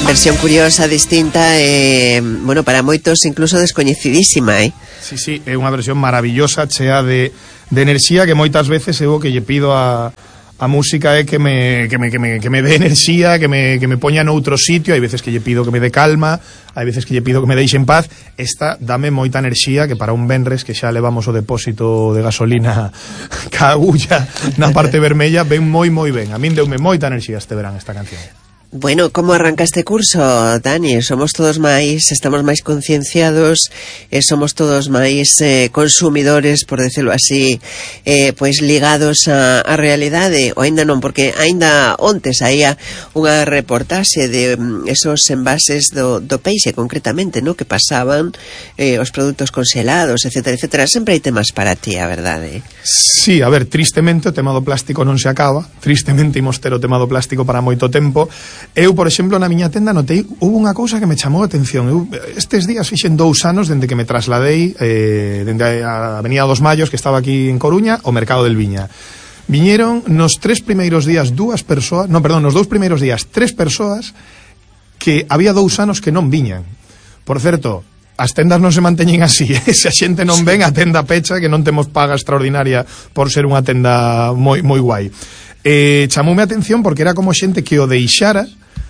versión curiosa, distinta, bueno, para moitos incluso descoñecidísima, Sí, é unha versión maravillosa, chea de enerxía, que moitas veces eu que lle pido a música é que me dé enerxía, que me poña noutro sitio. Hai veces que lle pido que me dé calma, hai veces que lle pido que me deixe en paz. Esta dame moita enerxía, que para un venres que xa levamos o depósito de gasolina ca agulla na parte vermella, ven moi ben. A min deume moita enerxía este verán esta canción. Bueno, como arranca este curso, Dani? Estamos máis concienciados, somos todos máis consumidores, por decirlo así, pois ligados á realidade, ou aínda non, porque aínda ontes saía unha reportaxe de esos envases do peixe, concretamente, no? Que pasaban os produtos congelados, etcétera. Sempre hai temas para ti, a verdade. Sí, a ver, tristemente o tema do plástico non se acaba, tristemente imos ter o tema do plástico para moito tempo. Eu, por exemplo, na miña tenda notei, hubo unha cousa que me chamou a atención. Estes días fixen 2 anos dende que me trasladei dende a Avenida dos Mayos, que estaba aquí en Coruña, ao Mercado del Viña. Viñeron nos 3 primeiros días 2 persoas, nos 2 primeiros días 3 persoas, que había 2 anos que non viñan. Por certo, as tendas non se manteñen así, se a xente non ven, a tenda pecha, que non temos paga extraordinaria por ser unha tenda moi guai. Chamoume a atención porque era como xente que o deixara,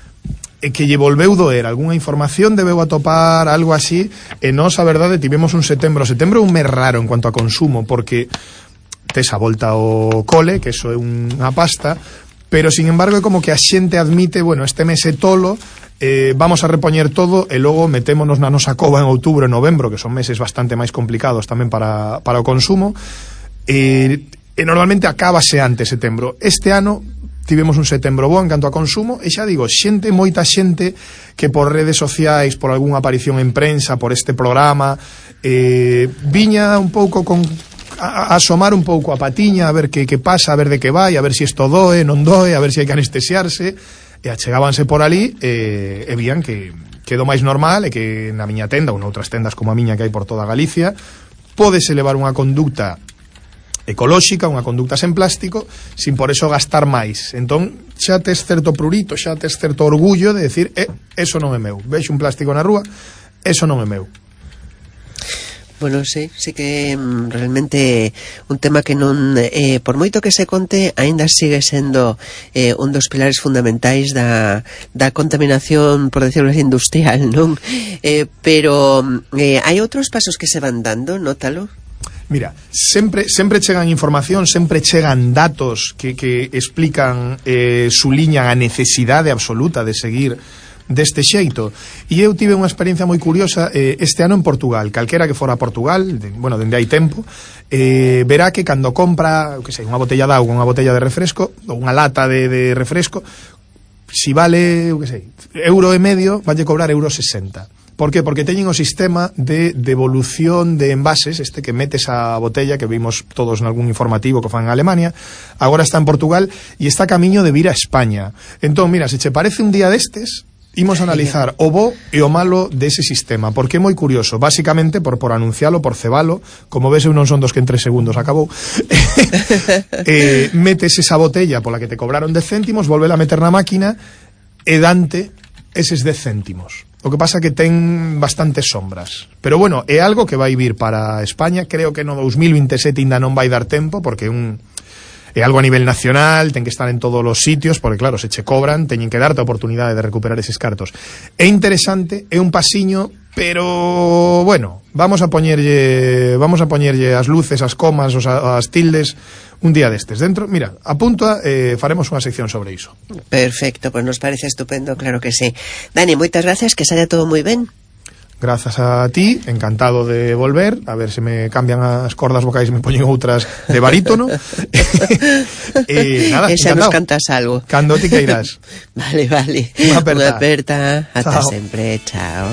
que lle volveu doer algunha información, debeu atopar algo así, e nós, a verdade, tivemos un setembro é un mes raro en cuanto a consumo, porque tes a volta ao cole, que eso é unha pasta, pero, sin embargo, é como que a xente admite, bueno, este mes é tolo, vamos a repoñer todo, e logo metémonos na nosa cova en outubro e novembro, que son meses bastante máis complicados tamén para o consumo, e normalmente acábase antes setembro. Este ano tivemos un setembro bo en canto a consumo, e xa digo, moita xente que por redes sociais, por algunha aparición en prensa, por este programa, viña un pouco a asomar un pouco a patiña, a ver que pasa, a ver de que vai, a ver se isto doe, non doe, a ver se hai que anestesiarse, e achegábanse por ali e vían que quedou máis normal, e que na miña tenda ou noutras tendas como a miña que hai por toda Galicia, pódese levar unha conducta ecolóxica, unha conducta sen plástico, sin por eso gastar máis. Entón, xa tes certo prurito, xa tes certo orgullo de decir, eso non é meu. Vexo un plástico na rúa, eso non é meu. Bueno, sí que realmente un tema que non, por moito que se conte, aínda sigue sendo un dos pilares fundamentais da contaminación, por decirlo así, industrial, non? Pero hai outros pasos que se van dando, nótalo? Mira, sempre chegan información, sempre chegan datos que explican suliñan a necesidade absoluta de seguir deste xeito. E eu tive unha experiencia moi curiosa este ano en Portugal. Calquera que fora a Portugal, dende hai tempo, verá que cando compra, unha botella de auga, unha botella de refresco, ou unha lata de refresco, si vale, €1,5, valle cobrar €1,60. Por qué? Porque teñen o sistema de devolución de envases, que metes a botella, que vimos todos en algún informativo que fan en Alemania, agora está en Portugal e está a camiño de vir a España. Entón, mira, se che parece un día destes, imos a analizar o bo e o malo dese sistema, porque é moi curioso, basicamente por anuncialo, por cebalo, como ves eu non son dos que en 3 segundos acabou, metes esa botella pola que te cobraron 10 céntimos, volvela a meter na máquina e dante eses 10 céntimos. O que pasa que ten bastantes sombras. Pero bueno, é algo que vai vir para España. Creo que no 2027 ainda non vai dar tempo, porque é algo a nivel nacional, ten que estar en todos os sitios, porque claro, se che cobran, teñen que darte a oportunidade de recuperar eses cartos. É interesante, é un pasiño, pero bueno, vamos a poñerlle as luces, as comas, as tildes un día destes. Dentro, mira, apunta, faremos unha sección sobre iso. Perfecto, pues nos parece estupendo, claro que sí. Dani, moitas gracias, que saia todo moi ben. Grazas a ti, encantado de volver, a ver se me cambian as cordas vocais e me poñen outras de barítono. Nada, e xa encantado. Nos cantas algo. Cando ti queiras. Vale. Unha aperta. Ata Chao. sempre, chao.